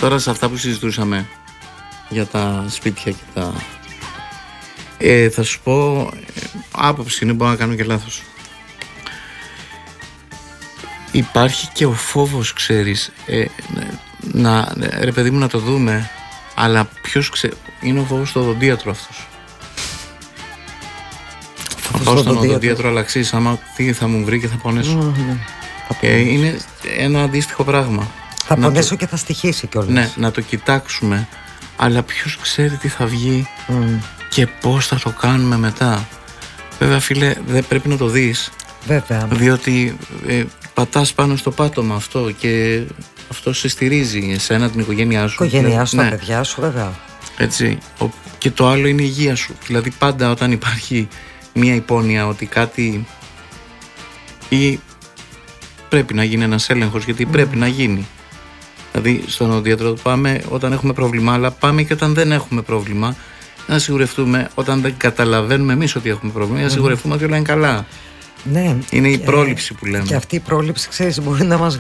τώρα σε αυτά που συζητούσαμε για τα σπίτια και τα... θα σου πω, άποψη είναι, μπορώ να κάνω και λάθος. Υπάρχει και ο φόβος, ξέρεις, ρε παιδί μου, να το δούμε, αλλά ποιος είναι ο φόβος στο οδοντίατρο αυτός. Θα πάω στον οδοντίατρο, αλλά ξέρεις, άμα τι θα μου βρει και θα πονέσω. Είναι ένα αντίστοιχο πράγμα. Θα πονέσω και θα στοιχήσει κιόλας. Ναι, να το κοιτάξουμε, αλλά ποιος ξέρει τι θα βγει και πώς θα το κάνουμε μετά. Βέβαια, φίλε, δεν πρέπει να το δεις. Βέβαια. Διότι πατάς πάνω στο πάτωμα αυτό και αυτό σε στηρίζει εσένα, την οικογένειά σου. Τα παιδιά σου, βέβαια. Έτσι. Και το άλλο είναι η υγεία σου. Δηλαδή, πάντα όταν υπάρχει μια υπόνοια ότι κάτι ή πρέπει να γίνει ένας έλεγχος, γιατί πρέπει να γίνει. Δηλαδή, στον οδοντίατρο πάμε όταν έχουμε πρόβλημα, αλλά πάμε και όταν δεν έχουμε πρόβλημα. Να σιγουρευτούμε όταν δεν καταλαβαίνουμε εμείς ότι έχουμε πρόβλημα, να σιγουρευτούμε ότι όλα είναι καλά. Ναι. Είναι η πρόληψη που λέμε. Και αυτή η πρόληψη, ξέρεις, μπορεί να μας